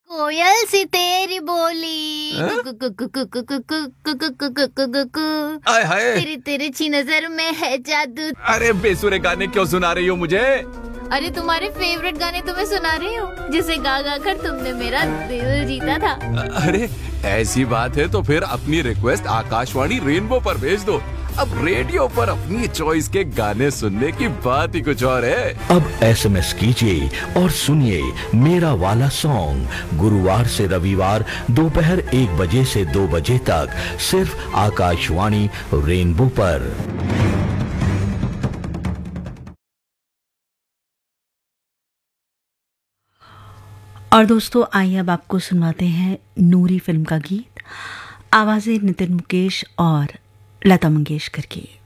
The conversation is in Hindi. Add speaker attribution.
Speaker 1: कोयल सी तेरी बोली
Speaker 2: हाँ? आय हाय,
Speaker 1: तेरी तिरछी नजर में है जादू।
Speaker 2: अरे बेसुरे गाने क्यों सुना रही हो मुझे?
Speaker 1: अरे तुम्हारे फेवरेट गाने तुम्हें सुना रही हूँ, जिसे गा गा कर तुमने मेरा दिल जीता था।
Speaker 2: अरे ऐसी बात है तो फिर अपनी रिक्वेस्ट आकाशवाणी रेनबो पर भेज दो। अब रेडियो पर अपनी चॉइस के गाने सुनने की बात ही कुछ और है।
Speaker 3: अब एसएमएस कीजिए और सुनिए मेरा वाला सॉन्ग गुरुवार से रविवार दोपहर 1 बजे से 2 बजे तक सिर्फ आकाशवाणी रेनबो पर।
Speaker 4: और दोस्तों आइए अब आपको सुनवाते हैं नूरी फिल्म का गीत, आवाज़ें नितिन मुकेश और लता मंगेशकर की।